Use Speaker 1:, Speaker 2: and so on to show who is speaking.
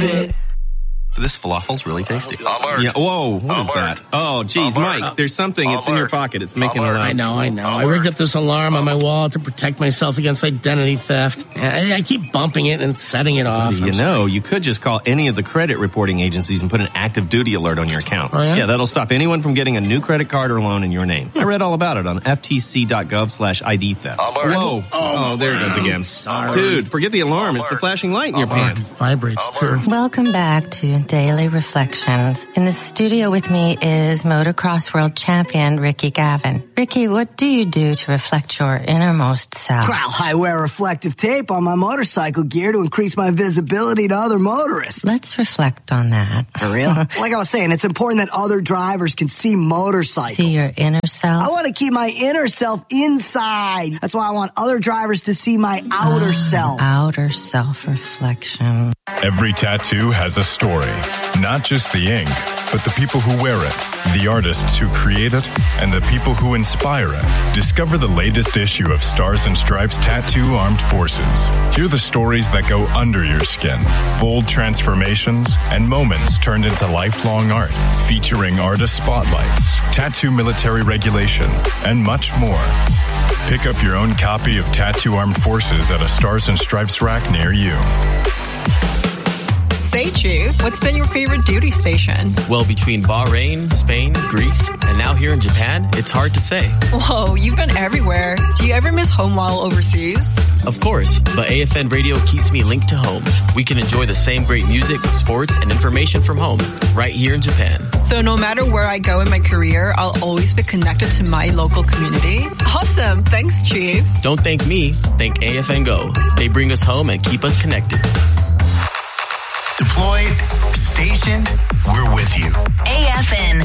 Speaker 1: it.
Speaker 2: This falafel's really tasty.
Speaker 3: Alert.
Speaker 2: Yeah. Whoa, what is that? Oh, geez, Mike, there's something. It's in your pocket. It's making a loud.
Speaker 1: I know. I rigged up this alarm on my wall to protect myself against identity theft. I keep bumping it and setting it off.
Speaker 2: You could just call any of the credit reporting agencies and put an active duty alert on your accounts.
Speaker 1: Oh, yeah?
Speaker 2: That'll stop anyone from getting a new credit card or loan in your name. I read all about it on ftc.gov/ID theft.
Speaker 3: Alert.
Speaker 2: Whoa. Oh, there it goes again.
Speaker 1: Sorry.
Speaker 2: Dude, forget the alarm. It's the flashing light in your pants.
Speaker 1: It vibrates, too.
Speaker 4: Welcome back to Daily Reflections. In the studio with me is motocross world champion Ricky Gavin. Ricky, what do you do to reflect your innermost self?
Speaker 5: Well, I wear reflective tape on my motorcycle gear to increase my visibility to other motorists.
Speaker 4: Let's reflect on that.
Speaker 5: For real? Like I was saying, it's important that other drivers can see motorcycles.
Speaker 4: See your inner self?
Speaker 5: I want to keep my inner self inside. That's why I want other drivers to see my outer self.
Speaker 4: Outer self-reflection.
Speaker 6: Every tattoo has a story. Not just the ink, but the people who wear it, the artists who create it, and the people who inspire it. Discover the latest issue of Stars and Stripes Tattoo Armed Forces. Hear the stories that go under your skin. Bold transformations and moments turned into lifelong art. Featuring artist spotlights, tattoo military regulation, and much more. Pick up your own copy of Tattoo Armed Forces at a Stars and Stripes rack near you.
Speaker 7: Say, Chief, what's been your favorite duty station?
Speaker 8: Well, between Bahrain, Spain, Greece, and now here in Japan, it's hard to say.
Speaker 7: Whoa, you've been everywhere. Do you ever miss home while overseas?
Speaker 8: Of course, but AFN Radio keeps me linked to home. We can enjoy the same great music, sports, and information from home, right here in Japan.
Speaker 7: So no matter where I go in my career, I'll always be connected to my local community? Awesome. Thanks, Chief.
Speaker 8: Don't thank me. Thank AFN Go. They bring us home and keep us connected.
Speaker 9: Deployed, stationed, we're with you.
Speaker 10: AFN